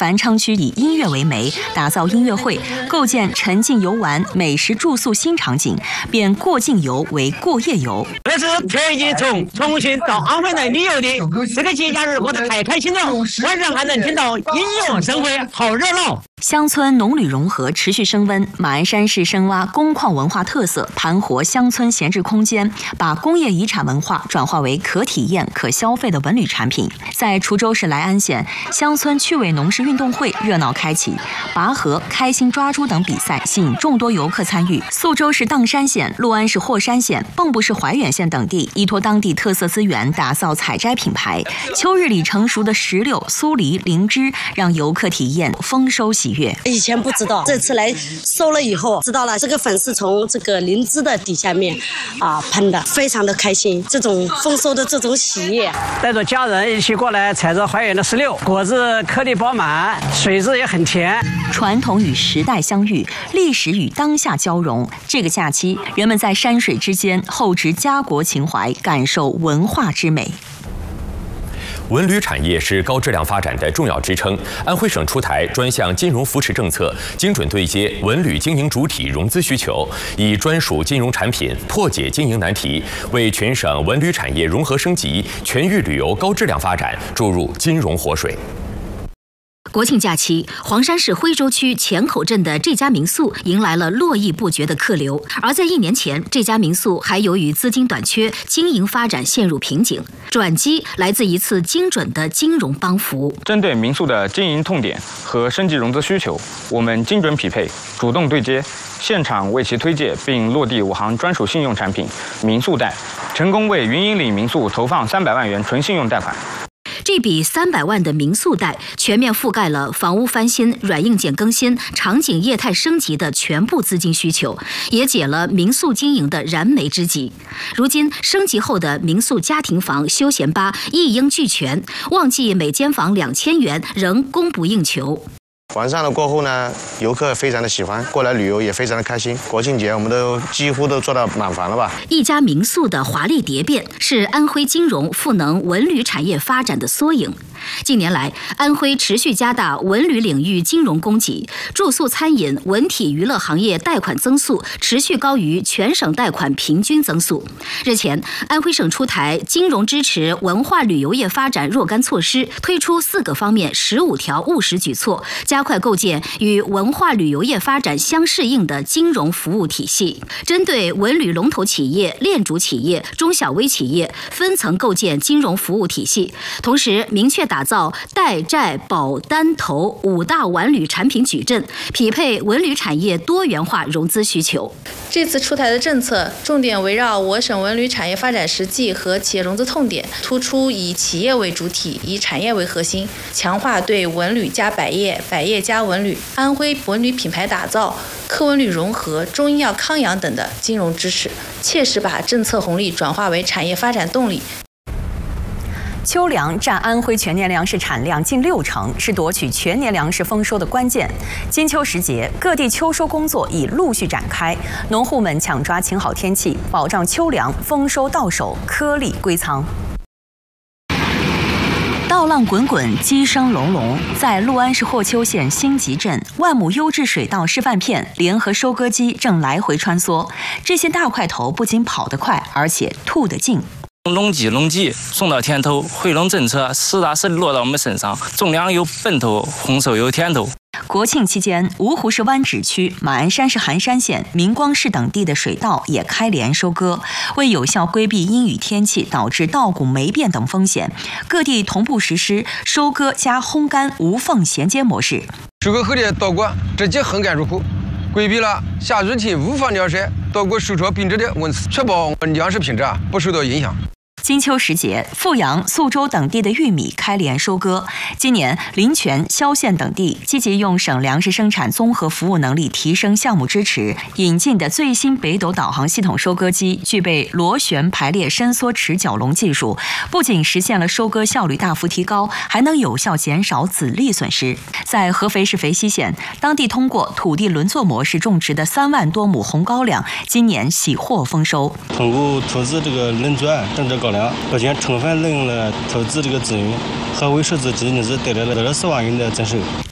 繁昌区以音乐为媒，打造音乐会，构建沉浸游玩、美食住宿新场景，变过境游为过夜游。 这是全季从重庆到安徽来旅游的这个节假日，过得太开心了。晚上还能听到音乐盛会，好热闹。 乡村农旅融合持续升温，马鞍山市深挖工矿文化特色，盘活乡村闲置空间，把工业遗产文化转化为可体验、可消费的文旅产品。在滁州市莱安县，乡村趣味农事运动会热闹开启，拔河、开心抓猪等比赛吸引众多游客参与。宿州市砀山县、六安市霍山县、蚌埠市怀远县等地依托当地特色资源，打造采摘品牌。秋日里成熟的石榴、酥梨、灵芝，让游客体验丰收喜悦。 以前不知道，这次来收了以后知道了，这个粉是从这个灵芝的底下面喷的，非常的开心，这种丰收的这种喜悦。 带着家人一起过来采着怀远的石榴，果子颗粒饱满，水质也很甜。 传统与时代相遇，历史与当下交融。这个假期，人们在山水之间厚植家国情怀，感受文化之美。 文旅产业是高质量发展的重要支撑。安徽省出台专项金融扶持政策，精准对接文旅经营主体融资需求，以专属金融产品破解经营难题，为全省文旅产业融合升级、全域旅游高质量发展注入金融活水。 国庆假期，黄山市徽州区前口镇的这家民宿迎来了络绎不绝的客流。而在1年前，这家民宿还由于资金短缺，经营发展陷入瓶颈。转机来自一次精准的金融帮扶。 针对民宿的经营痛点和升级融资需求，我们精准匹配，主动对接，现场为其推介并落地5行专属信用产品民宿贷，成功为云引领民宿投放300万元纯信用贷款。 这笔300万的民宿贷全面覆盖了房屋翻新、软硬件更新、场景业态升级的全部资金需求，也解了民宿经营的燃眉之急。如今升级后的民宿家庭房、休闲吧一应俱全，旺季每间房2000元仍供不应求。 完善了过后呢，游客非常的喜欢，过来旅游也非常的开心。国庆节我们都几乎都做到满房了吧？ 一家民宿的华丽蝶变，是安徽金融赋能文旅产业发展的缩影。近年来，安徽持续加大文旅领域金融供给，住宿餐饮、文体娱乐行业贷款增速持续高于全省贷款平均增速。日前，安徽省出台金融支持文化旅游业发展若干措施，推出4个方面15条务实举措，加快构建与文化旅游业发展相适应的金融服务体系。针对文旅龙头企业、链主企业、中小微企业，分层构建金融服务体系，同时明确打造贷债保单投5大文旅产品矩阵，匹配文旅产业多元化融资需求。 这次出台的政策重点围绕我省文旅产业发展实际和企业融资痛点，突出以企业为主体，以产业为核心，强化对文旅加百业、百业加文旅、安徽文旅品牌打造、客文旅融合、中医药康养等的金融支持，切实把政策红利转化为产业发展动力。 秋粮占安徽全年粮食产量近60%，是夺取全年粮食丰收的关键。金秋时节，各地秋收工作已陆续展开，农户们抢抓晴好天气，保障秋粮丰收到手，颗粒归仓。稻浪滚滚，鸡声隆隆，在六安市霍丘县新集镇，万亩优质水稻示范片联合收割机正来回穿梭。这些大块头不仅跑得快，而且吐得劲。 农机送到田头，回笼政策实打实落到我们身上，种粮有奔头，丰收有甜头。 国庆期间，芜湖市湾址区、马鞍山市寒山县、明光市等地的水稻也开镰收割。为有效规避阴雨天气导致稻谷霉变等风险，各地同步实施收割加烘干无缝衔接模式。 收割后的稻谷直接烘干入库，规避了下雨天无法晾晒稻谷收成品质的问题，确保粮食品质不受到影响。 金秋时节，阜阳、宿州等地的玉米开镰收割。今年，临泉、萧县等地积极用省粮食生产综合服务能力提升项目支持，引进的最新北斗导航系统收割机具备螺旋排列伸缩齿绞笼技术，不仅实现了收割效率大幅提高，还能有效减少籽粒损失。在合肥市肥西县，当地通过土地轮作模式种植的3万多亩红高粱，今年喜获丰收。 通过投资这个轮转种植高粱，目前充分利用了投资这个资源，合肥数字经济是带来了10万元的增收。